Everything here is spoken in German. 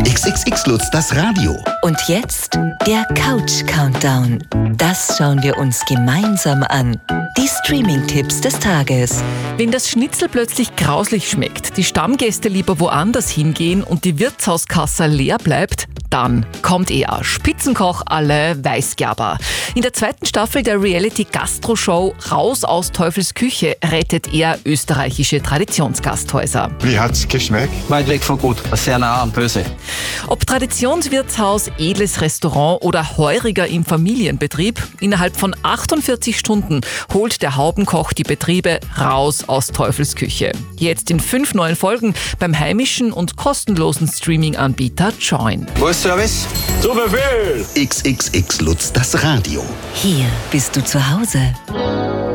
XXX Lutz, das Radio. Und jetzt der Couch-Countdown. Das schauen wir uns gemeinsam an. Die Streaming-Tipps des Tages. Wenn das Schnitzel plötzlich grauslich schmeckt, die Stammgäste lieber woanders hingehen und die Wirtshauskasse leer bleibt, dann kommt er, Spitzenkoch alle Weisgerber. In der 2. Staffel der Reality-Gastro-Show Raus aus Teufels Küche rettet er österreichische Traditionsgasthäuser. Wie hat's geschmeckt? Weit weg von gut, sehr nah am Böse. Ob Traditionswirtshaus, edles Restaurant oder Heuriger im Familienbetrieb, innerhalb von 48 Stunden holt der Haubenkoch die Betriebe raus aus Teufels Küche. Jetzt in 5 neuen Folgen beim heimischen und kostenlosen Streaming-Anbieter Join. Service? Zu Befehl! XXX Lutz, das Radio. Hier bist du zu Hause.